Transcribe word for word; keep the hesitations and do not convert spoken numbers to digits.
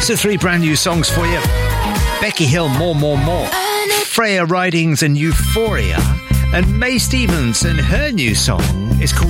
So three brand new songs for you. Becky Hill, More, More, More. Freya Ridings and Euphoria. And Mae Stevens, and her new song is called